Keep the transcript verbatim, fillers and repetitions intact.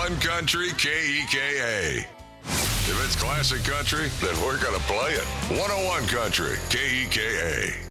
one Country K E K A. If it's classic country, then we're going to play it. one oh one Country K E K A.